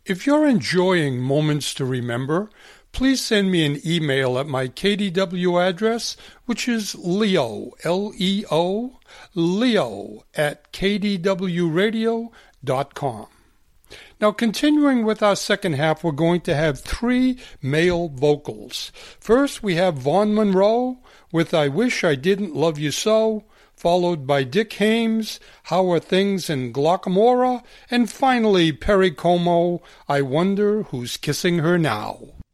If you're enjoying Moments to Remember, please send me an email at my KDW address, which is Leo, L-E-O, Leo at kdwradio.com. Now, continuing with our second half, we're going to have three male vocals. First, we have Vaughn Monroe with I Wish I Didn't Love You So, followed by Dick Haymes, How Are Things in Glockamora, and finally Perry Como, I Wonder Who's Kissing Her Now.